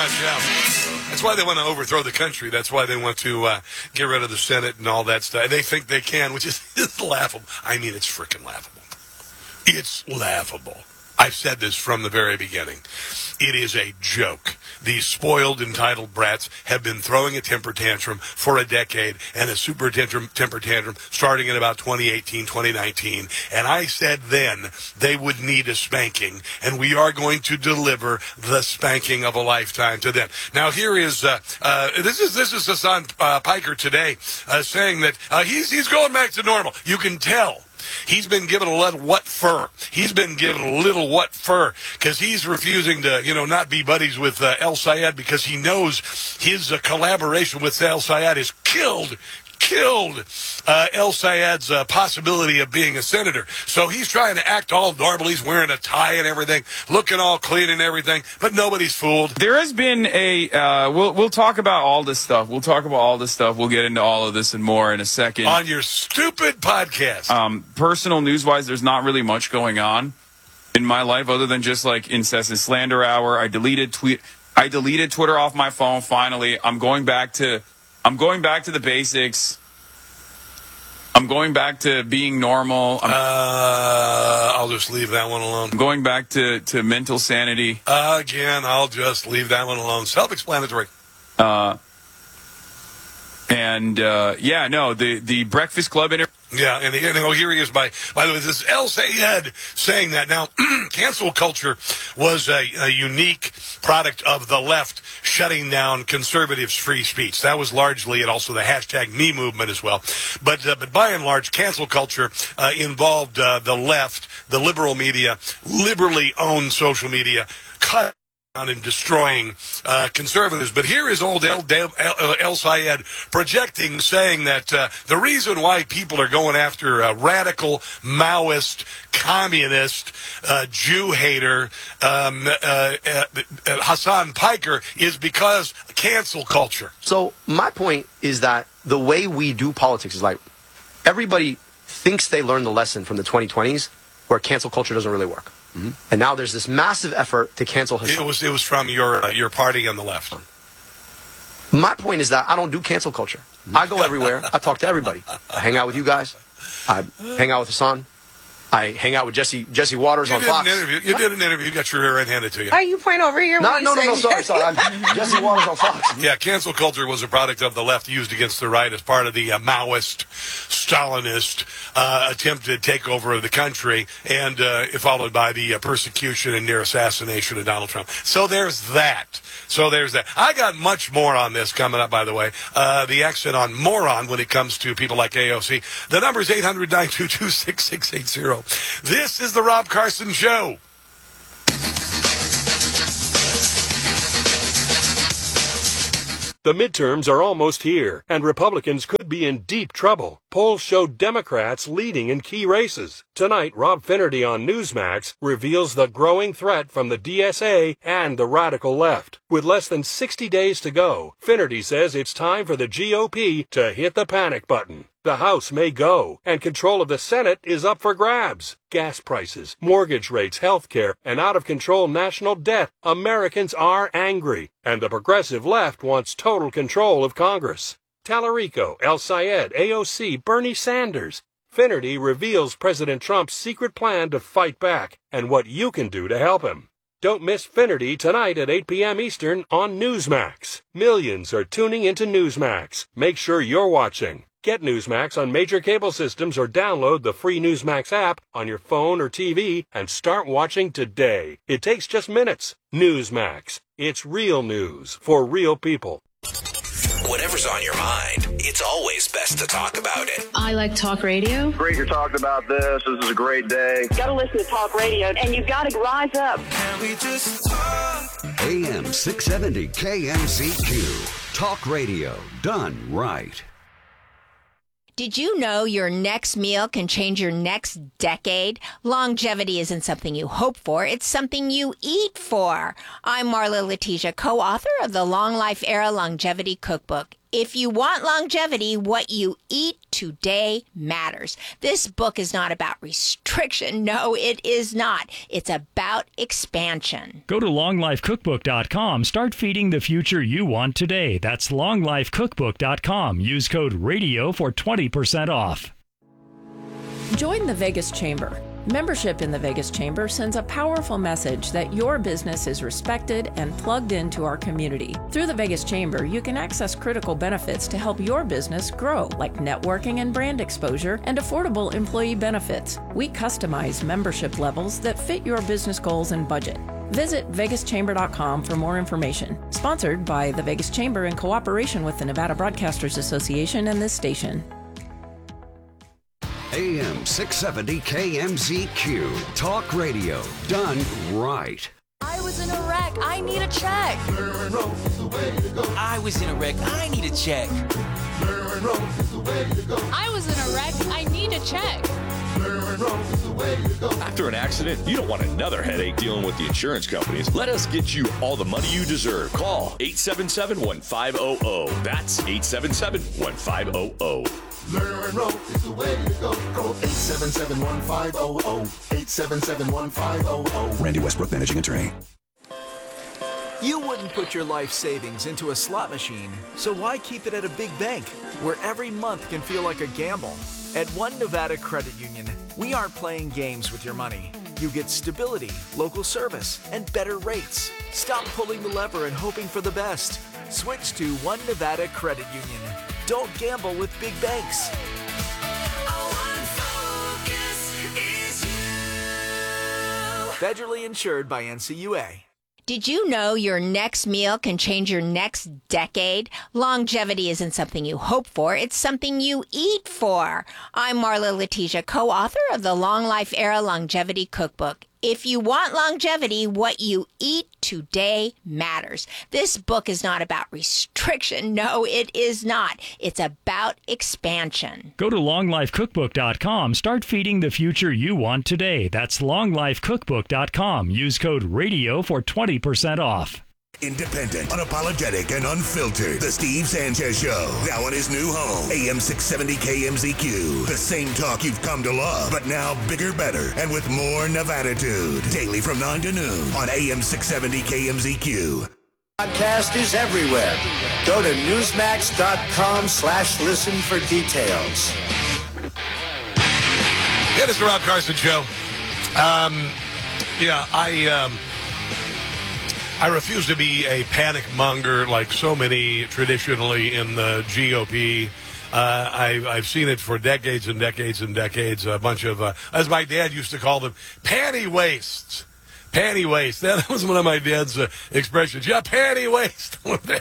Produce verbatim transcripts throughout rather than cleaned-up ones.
much, yeah. That's why they want to overthrow the country. That's why they want to uh, get rid of the Senate and all that stuff. They think they can, which is, is laughable. I mean, it's freaking laughable. It's laughable. I've said this from the very beginning. It is a joke. These spoiled, entitled brats have been throwing a temper tantrum for a decade, and a super tantrum, temper tantrum starting in about twenty eighteen, twenty nineteen. And I said then they would need a spanking, and we are going to deliver the spanking of a lifetime to them. Now, here is, uh, uh, this is this is Hasan uh, Piker today uh, saying that uh, he's, he's going back to normal. You can tell. He's been given a little what fur. He's been given a little what fur because he's refusing to, you know, not be buddies with uh, El Sayed because he knows his uh, collaboration with El Sayed has killed, killed uh, El Sayed's uh, possibility of being a senator. So he's trying to act all normal. He's wearing a tie and everything, looking all clean and everything, but nobody's fooled. There has been a, uh, we'll, we'll talk about all this stuff. We'll talk about all this stuff. We'll get into all of this and more in a second. On your stupid podcast. Um, personal news-wise, there's not really much going on in my life other than just like incessant slander hour. I deleted tweet. I deleted Twitter off my phone. Finally, I'm going back to, I'm going back to the basics. I'm going back to being normal. I'm, uh, I'll just leave that one alone. I'm going back to, to mental sanity. Uh, again, I'll just leave that one alone. Self-explanatory. Uh, and, uh, yeah, no, the, the Breakfast Club interview. Yeah, and, and oh, here he is. By by the way, this is El Sayed saying that. Now, cancel culture was a, a unique product of the left shutting down conservatives' free speech. That was largely, and also the hashtag Me movement as well. But uh, but by and large, cancel culture uh, involved uh, the left, the liberal media, liberally owned social media, cut and destroying uh, conservatives. But here is old El, El, El Sayed projecting, saying that uh, the reason why people are going after a radical, Maoist, communist, uh, Jew hater, um, uh, uh, uh, Hasan Piker is because cancel culture. So my point is that the way we do politics is like everybody thinks they learned the lesson from the twenty twenties where cancel culture doesn't really work. Mm-hmm. And now there's this massive effort to cancel Hasan. It was it was from your uh, your party on the left. My point is that I don't do cancel culture. I go everywhere. I talk to everybody. I hang out with you guys. I hang out with Hasan. I hang out with Jesse Jesse Waters you on did Fox. An interview. You what? did an interview. You got your rear end handed to you. Are you pointing over here? No, no, no, no, sorry, sorry. I'm Jesse Waters on Fox. Yeah, cancel culture was a product of the left used against the right as part of the uh, Maoist, Stalinist uh, attempted takeover of the country, and uh, followed by the uh, persecution and near assassination of Donald Trump. So there's that. So there's that. I got much more on this coming up, by the way. Uh, the accent on moron when it comes to people like A O C. The number is eight hundred, nine two two, six six eight zero. This is the Rob Carson Show. The midterms are almost here, and Republicans could be in deep trouble. Polls show Democrats leading in key races. Tonight, Rob Finnerty on Newsmax reveals the growing threat from the D S A and the radical left. With less than sixty days to go, Finnerty says it's time for the G O P to hit the panic button. The House may go, and control of the Senate is up for grabs. Gas prices, mortgage rates, health care, and out-of-control national debt. Americans are angry, and the progressive left wants total control of Congress. Tallarico, El Sayed, A O C, Bernie Sanders. Finnerty reveals President Trump's secret plan to fight back, and what you can do to help him. Don't miss Finnerty tonight at eight p.m. Eastern on Newsmax. Millions are tuning into Newsmax. Make sure you're watching. Get Newsmax on major cable systems or download the free Newsmax app on your phone or T V and start watching today. It takes just minutes. Newsmax. It's real news for real people. Whatever's on your mind, it's always best to talk about it. I like talk radio. Great you're talking about this. This is a great day. You got to listen to talk radio, and you got to rise up. Can we just talk? A M six seventy K M Z Q. Talk radio done right. Did you know your next meal can change your next decade? Longevity isn't something you hope for. It's something you eat for. I'm Marla Letitia, co-author of the Long Life Era Longevity Cookbook. If you want longevity, what you eat today matters. This book is not about restriction. No, it is not. It's about expansion. Go to long life cookbook dot com. Start feeding the future you want today. That's long life cookbook dot com. Use code RADIO for twenty percent off. Join the Vegas Chamber. Membership in the Vegas Chamber sends a powerful message that your business is respected and plugged into our community. Through the Vegas Chamber, you can access critical benefits to help your business grow, like networking and brand exposure and affordable employee benefits. We customize membership levels that fit your business goals and budget. Visit vegas chamber dot com for more information. Sponsored by the Vegas Chamber in cooperation with the Nevada Broadcasters Association and this station. A M six seventy K M Z Q. Talk radio done right. I was in a wreck. I need a check. I was in a wreck. I need a check. I was in a wreck. I need a check. After an accident, you don't want another headache dealing with the insurance companies. Let us get you all the money you deserve. Call eight seven seven, one five zero zero. That's eight seven seven, one five zero zero. Learn Row is the way to go. Call eight seven seven, one five zero zero. eight seven seven, one five zero zero. Randy Westbrook, Managing Attorney. You wouldn't put your life savings into a slot machine, so why keep it at a big bank, where every month can feel like a gamble? At One Nevada Credit Union, we aren't playing games with your money. You get stability, local service, and better rates. Stop pulling the lever and hoping for the best. Switch to One Nevada Credit Union. Don't gamble with big banks. Federally insured by N C U A. Did you know your next meal can change your next decade? Longevity isn't something you hope for, it's something you eat for. I'm Marla Letitia, co-author of the Long Life Era Longevity Cookbook. If you want longevity, what you eat today matters. This book is not about restriction. No, it is not. It's about expansion. Go to long life cookbook dot com. Start feeding the future you want today. That's long life cookbook dot com. Use code RADIO for twenty percent off. Independent, unapologetic, and unfiltered. The Steve Sanchez Show. Now on his new home, A M six seventy K M Z Q. The same talk you've come to love, but now bigger, better, and with more Nevada-tude. Daily from nine to noon on A M six seventy K M Z Q. Podcast is everywhere. Go to newsmax dot com slash listen for details. Yeah, this is the Rob Carson Show. Um, yeah, I... Um, I refuse to be a panic monger like so many traditionally in the G O P. Uh, I, I've seen it for decades and decades and decades. A bunch of, uh, as my dad used to call them, panty wastes. Panty waste. That was one of my dad's uh, expressions. Yeah, panty waste.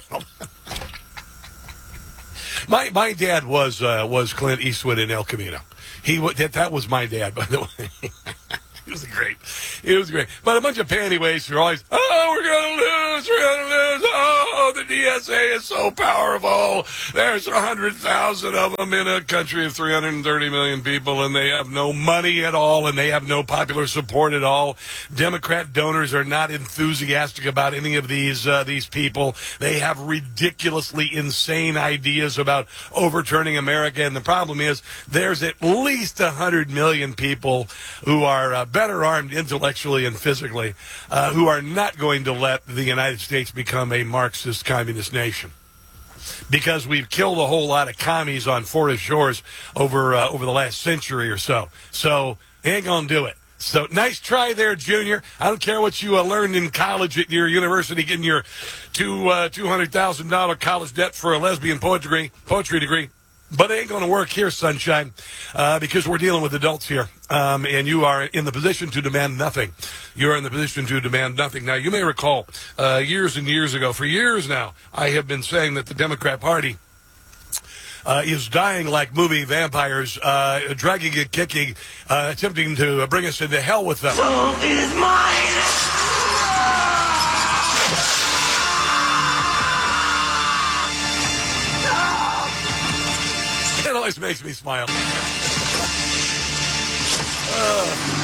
my my dad was uh, was Clint Eastwood in El Camino. He that, that was my dad, by the way. It was great. It was great. But a bunch of panty wastes are always, oh, we're going to lose, we're going to lose. Oh, the D S A is so powerful. There's one hundred thousand of them in a country of three hundred thirty million people, and they have no money at all, and they have no popular support at all. Democrat donors are not enthusiastic about any of these uh, these people. They have ridiculously insane ideas about overturning America, and the problem is there's at least one hundred million people who are uh, better armed intellectually and physically, uh, who are not going to let the United States become a Marxist communist nation. Because we've killed a whole lot of commies on Forest Shores over uh, over the last century or so. So, ain't gonna do it. So, nice try there, Junior. I don't care what you uh, learned in college at your university, getting your two uh, two hundred thousand dollar college debt for a lesbian poetry degree, poetry degree. But it ain't going to work here, sunshine, uh, because we're dealing with adults here, um, and you are in the position to demand nothing. You are in the position to demand nothing. Now, you may recall uh, years and years ago, for years now, I have been saying that the Democrat Party uh, is dying like movie vampires, uh, dragging and kicking, uh, attempting to bring us into hell with them. So is mine! It always makes me smile. Uh.